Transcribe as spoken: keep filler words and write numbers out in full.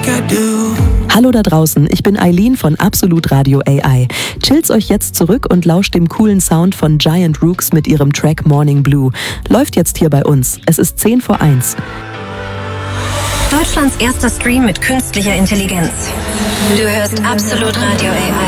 like I do. Hallo da draußen, ich bin Eileen von Absolut Radio A I. Chillt's euch jetzt zurück und lauscht dem coolen Sound von Giant Rooks mit ihrem Track Morning Blue. Läuft jetzt hier bei uns. Es ist zehn vor eins. Deutschlands erster Stream mit künstlicher Intelligenz. Du hörst Absolut Radio A I.